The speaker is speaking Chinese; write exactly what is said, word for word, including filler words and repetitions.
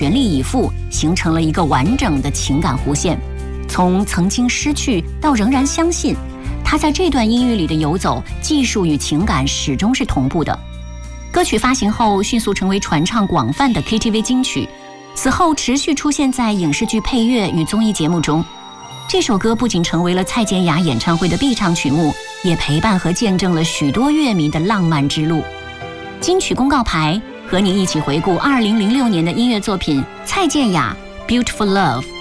全力以赴，形成了一个完整的情感弧线。从曾经失去到仍然相信，他在这段音乐里的游走，技术与情感始终是同步的。歌曲发行后，迅速成为传唱广泛的 K T V 金曲，此后持续出现在影视剧配乐与综艺节目中。这首歌不仅成为了蔡健雅演唱会的必唱曲目，也陪伴和见证了许多乐迷的浪漫之路。金曲公告牌和你一起回顾二零零六年的音乐作品蔡健雅 Beautiful Love。